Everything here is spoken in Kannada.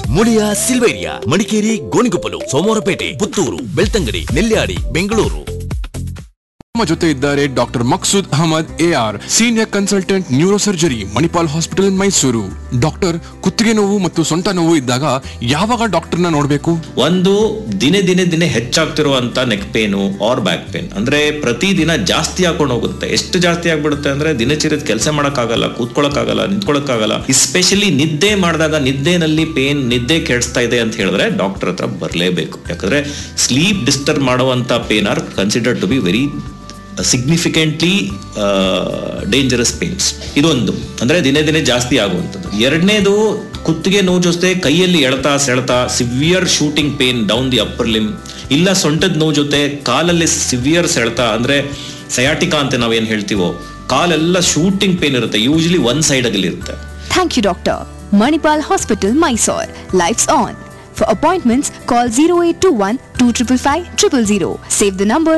ಮುಳಿಯ ಸಿಲ್ವೇರಿಯಾ, ಮಡಿಕೇರಿ, ಗೋಣಿಗೊಪ್ಪಲು, ಸೋಮವಾರಪೇಟೆ, ಪುತ್ತೂರು, ಬೆಳ್ತಂಗಡಿ, ನೆಲ್ಯಾಡಿ, ಬೆಂಗಳೂರು. ನಮ್ಮ ಜೊತೆ ಇದ್ದಾರೆ doctor Maqsood Ahmed AR, senior consultant neurosurgery, Manipal hospital, Mysuru. Doctor, ಕುತ್ತಿಗೆ ನೋವು ಮತ್ತು ಸೊಂಟ ನೋವು ಇದ್ದಾಗ ಯಾವಾಗ ಡಾಕ್ಟರ್ನ ನೋಡಬೇಕು? ಒಂದು ದಿನೇ ಹೆಚ್ಚಾಗ್ತಿರುವಂತ neck pain are back pain ಅಂದ್ರೆ ಪ್ರತಿದಿನ ಜಾಸ್ತಿ ಹಾಕೊಂಡು ಹೋಗುತ್ತೆ. ಎಷ್ಟು ಜಾಸ್ತಿ ಆಗ್ಬಿಡುತ್ತೆ ಅಂದ್ರೆ ದಿನಚರಿದ ಕೆಲಸ ಮಾಡಕ್ಕಾಗಲ್ಲ, ಕೂತ್ಕೊಳ್ಳಕ್ಕಾಗಲ್ಲ, ನಿಂತ್ಕೊಳ್ಳಕ್ಕಾಗಲ್ಲ. ಎಸ್ಪೆಷಲಿ ನಿದ್ದೆ ಮಾಡಿದಾಗ ನಿದ್ದೆನಲ್ಲಿ ಪೇನ್, ನಿದ್ದೆ ಕೆಡಿಸ್ತಾ ಇದೆ ಅಂತ ಹೇಳಿದ್ರೆ ಡಾಕ್ಟರ್ ಹತ್ರ ಬರಲೇಬೇಕು. ಯಾಕಂದ್ರೆ ಸ್ಲೀಪ್ ಡಿಸ್ಟರ್ಬ್ ಮಾಡುವಂತ pain are considered to be very significantly dangerous pains. ಇದೊಂದು ಅಂದ್ರೆ ದಿನೇ ಜಾಸ್ತಿ ಆಗುವಂಥದ್ದು. ಎರಡನೇದು, ಕುತ್ತಿಗೆ ನೋವು ಜೊತೆ ಕೈಯಲ್ಲಿ ಎಳ್ತಾ ಸೆಳ್ತಾ severe shooting pain down the upper Lim, ಇಲ್ಲ ಸೊಂಟದ ನೋವು ಜೊತೆ ಕಾಲಲ್ಲಿ ಸಿವಿಯರ್ ಸೆಳ್ತಾ ಅಂದ್ರೆ ಸಯಾಟಿಕಾ ಅಂತ ನಾವೇನ್ ಹೇಳ್ತೀವೋ, ಕಾಲೆಲ್ಲ ಶೂಟಿಂಗ್ ಪೇನ್ ಇರುತ್ತೆ. ಯೂಶಲಿ ಒನ್ ಸೈಡ್ ಅಲ್ಲಿ ಇರುತ್ತೆ. Thank you doctor. Manipal Hospital, Mysore. Life's on. For appointments, call 0821 255 000. Save the number